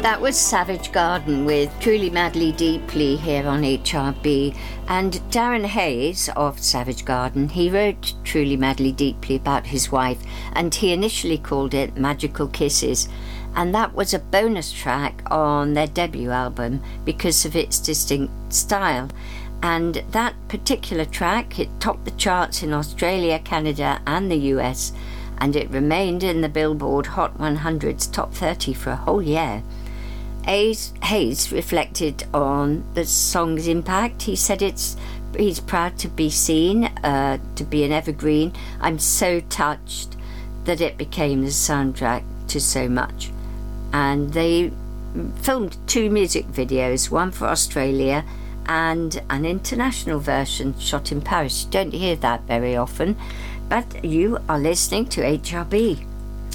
That was Savage Garden with Truly Madly Deeply here on HRB. And Darren Hayes of Savage Garden, he wrote Truly Madly Deeply about his wife, and he initially called it Magical Kisses. And that was a bonus track on their debut album because of its distinct style. And that particular track, it topped the charts in Australia, Canada and the US, and it remained in the Billboard Hot 100's top 30 for a whole year. Hayes reflected on the song's impact. He said he's proud to be seen, to be an evergreen. I'm so touched that it became the soundtrack to so much. And they filmed 2 music videos, one for Australia and an international version shot in Paris. You don't hear that very often, but you are listening to HRB.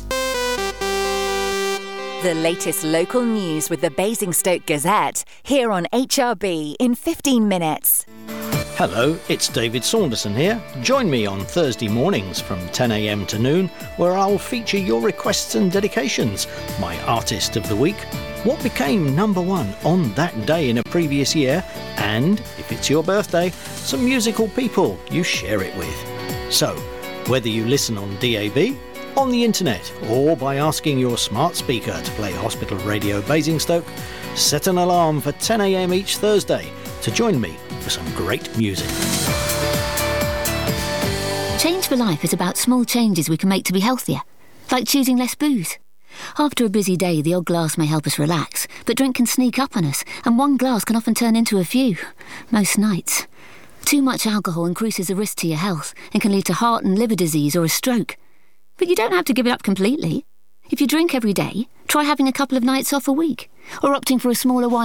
The latest local news with the Basingstoke Gazette, here on HRB in 15 minutes. Hello, it's David Saunderson here. Join me on Thursday mornings from 10 a.m. to noon, where I'll feature your requests and dedications, my artist of the week, what became number 1 on that day in a previous year, and, if it's your birthday, some musical people you share it with. So, whether you listen on DAB, on the internet, or by asking your smart speaker to play Hospital Radio Basingstoke, set an alarm for 10 a.m. each Thursday to join me for some great music. Change for Life is about small changes we can make to be healthier, like choosing less booze. After a busy day, the odd glass may help us relax, but drink can sneak up on us, and one glass can often turn into a few, most nights. Too much alcohol increases the risk to your health and can lead to heart and liver disease or a stroke. But you don't have to give it up completely. If you drink every day, try having a couple of nights off a week, or opting for a smaller wine